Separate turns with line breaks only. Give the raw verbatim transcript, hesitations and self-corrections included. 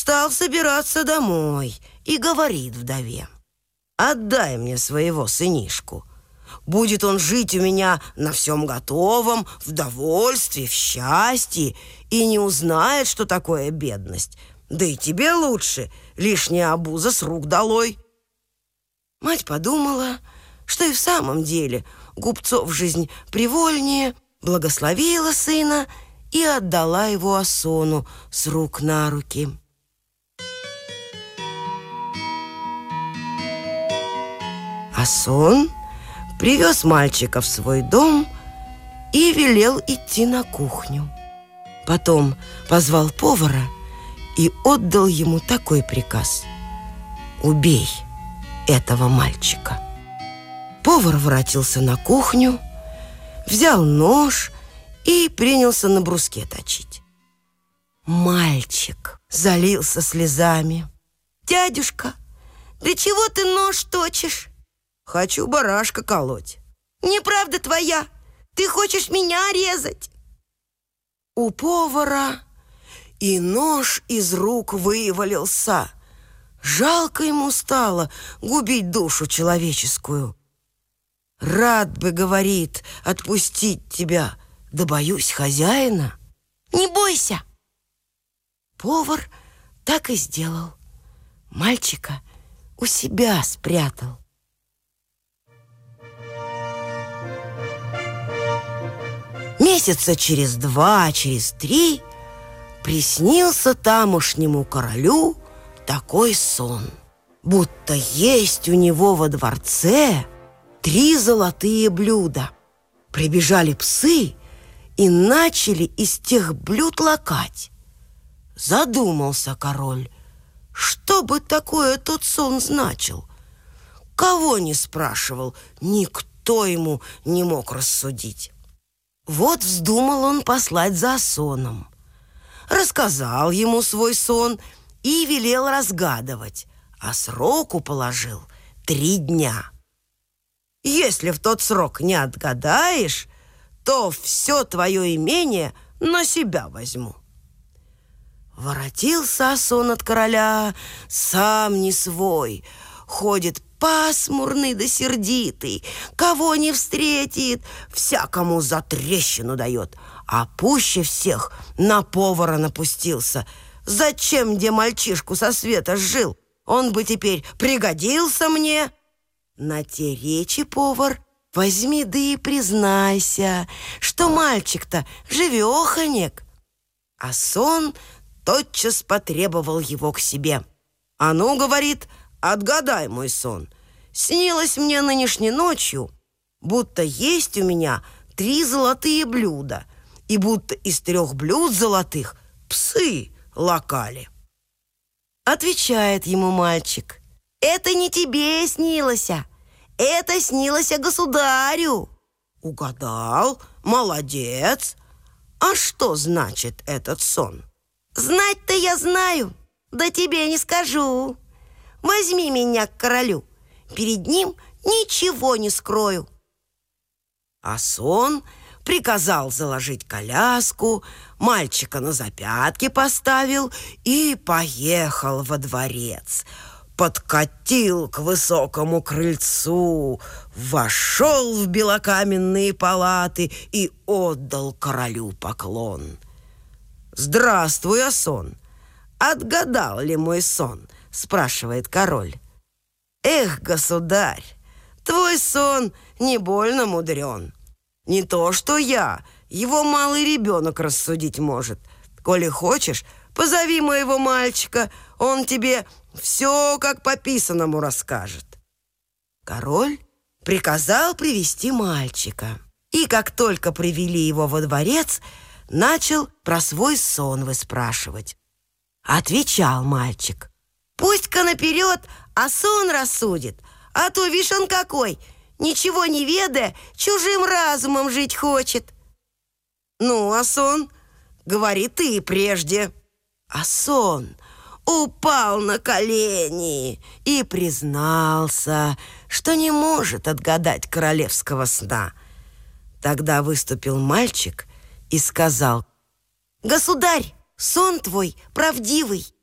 стал собираться домой и говорит вдове: «Отдай мне своего сынишку. Будет он жить у меня на всем готовом, в довольстве, в счастье, и не узнает, что такое бедность. Да и тебе лучше, лишняя обуза с рук долой». Мать подумала, что и в самом деле купцов жизнь привольнее, благословила сына и отдала его Асону с рук на руки. Асон привез мальчика в свой дом и велел идти на кухню. Потом позвал повара и отдал ему такой приказ: «Убей этого мальчика». Повар воротился на кухню, взял нож и принялся на бруске точить. Мальчик залился слезами. «Дядюшка, для чего ты нож точишь?» «Хочу барашка колоть». «Неправда твоя, ты хочешь меня резать». У повара и нож из рук вывалился. Жалко ему стало губить душу человеческую. «Рад бы, — говорит, — отпустить тебя, да боюсь хозяина». «Не бойся». Повар так и сделал. Мальчика у себя спрятал. Месяца через два, через три приснился тамошнему королю такой сон, будто есть у него во дворце три золотые блюда. Прибежали псы и начали из тех блюд лакать. Задумался король, что бы такое тот сон значил. Кого не спрашивал, никто ему не мог рассудить. Вот вздумал он послать за Асоном. Рассказал ему свой сон и велел разгадывать, а сроку положил три дня. Если в тот срок не отгадаешь, то все твое имение на себя возьму. Воротился Асон от короля, сам не свой, ходит пасмурный да сердитый, кого не встретит, всякому за трещину дает, а пуще всех на повара напустился. Зачем где мальчишку со света сжил? Он бы теперь пригодился мне. На те речи повар: возьми да и признайся, что мальчик-то живеханек. Асон тотчас потребовал его к себе. «А ну, — говорит, — отгадай мой сон. Снилось мне нынешней ночью, будто есть у меня три золотые блюда, и будто из трех блюд золотых псы лакали». Отвечает ему мальчик: «Это не тебе снилось, это снилось государю». «Угадал, молодец. А что значит этот сон?» «Знать-то я знаю, да тебе не скажу. Возьми меня к королю, перед ним ничего не скрою». Асон приказал заложить коляску, мальчика на запятки поставил и поехал во дворец. Подкатил к высокому крыльцу, вошел в белокаменные палаты и отдал королю поклон. «Здравствуй, Асон! Отгадал ли мой сон?» — спрашивает король. «Эх, государь, твой сон не больно мудрен. Не то что я, его малый ребенок рассудить может. Коли хочешь, позови моего мальчика, он тебе все как по писанному расскажет». Король приказал привести мальчика, и как только привели его во дворец, начал про свой сон выспрашивать. Отвечал мальчик: «Пусть-ка наперед Асон рассудит, а то, вишь, он какой, ничего не ведая, чужим разумом жить хочет». «Ну, Асон, говори ты прежде». Асон упал на колени и признался, что не может отгадать королевского сна. Тогда выступил мальчик и сказал: «Государь, сон твой правдивый.